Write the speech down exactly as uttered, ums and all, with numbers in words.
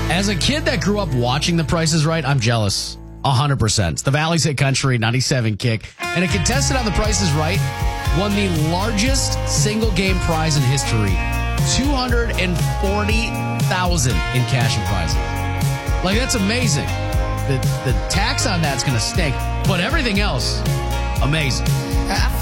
As a kid that grew up watching The Price is Right, I'm jealous. one hundred percent. It's the Valley's Hit Country ninety-seven kick. And a contestant on The Price is Right won the largest single game prize in history. two hundred forty thousand dollars in cash and prizes. Like, that's amazing. The, the tax on that's going to stink. But everything else, amazing.